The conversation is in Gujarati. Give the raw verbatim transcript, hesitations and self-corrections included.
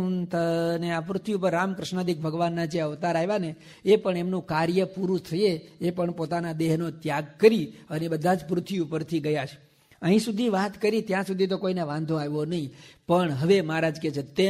ને આ પૃથ્વી ઉપર રામકૃષ્ણાદિક ભગવાનના જે અવતાર આવ્યા ને એ પણ એમનું કાર્ય પૂરું થયે એ પણ પોતાના દેહનો ત્યાગ કરી અને બધા જ પૃથ્વી ઉપરથી ગયા છે. અહીં સુધી વાત કરી ત્યાં સુધી તો કોઈને વાંધો આવ્યો નહીં, પણ હવે મહારાજ કહે છે તેમ